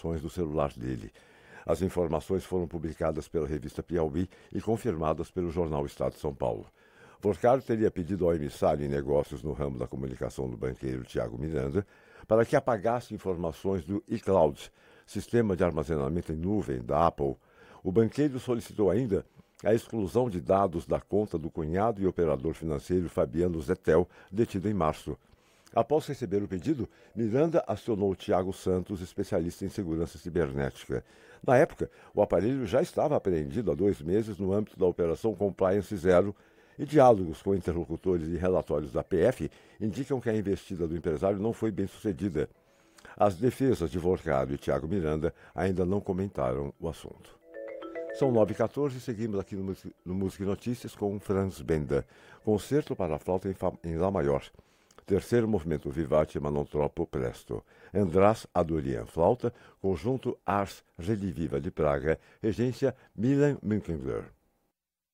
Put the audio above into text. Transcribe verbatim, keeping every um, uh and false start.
gravações do celular dele. As informações foram publicadas pela revista Piauí e confirmadas pelo jornal Estado de São Paulo. Porcaro teria pedido ao emissário em negócios no ramo da comunicação do banqueiro Tiago Miranda para que apagasse informações do iCloud, sistema de armazenamento em nuvem da Apple. O banqueiro solicitou ainda a exclusão de dados da conta do cunhado e operador financeiro Fabiano Zettel, detido em março. Após receber o pedido, Miranda acionou Tiago Santos, especialista em segurança cibernética. Na época, o aparelho já estava apreendido há dois meses no âmbito da Operação Compliance Zero, e diálogos com interlocutores e relatórios da P F indicam que a investida do empresário não foi bem sucedida. As defesas de Porcaro e Tiago Miranda ainda não comentaram o assunto. São nove e quatorze e seguimos aqui no, no Música e Notícias com Franz Benda, concerto para flauta em, fa, em Lá maior. Terceiro movimento Vivace ma non troppo presto. András Adorian, flauta, conjunto Ars Rediviva de Praga, regência Milan Münkengler.